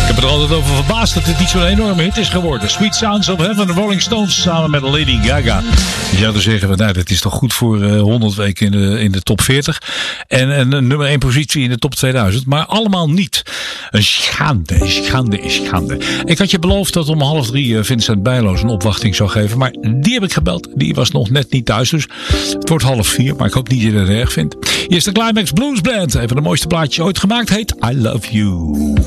Ik heb er altijd over verbaasd dat het niet zo'n enorme hit is geworden. Sweet Sounds of Heaven, de Rolling Stones samen met Lady Gaga. Je zou dus zeggen, nou, dat is toch goed voor 100 weken in de top 40. En een nummer 1 positie in de top 2000. Maar allemaal niet. Een schande, schande, schande. Ik had je beloofd dat om 2:30 Vincent Bijlo een opwachting zou geven. Maar die heb ik gebeld. Die was nog net niet thuis. Dus het wordt 3:30. Maar ik hoop niet dat je het erg vindt. Hier is de Climax Blues Band. Een van de mooiste plaatjes ooit gemaakt. Heet I Love You.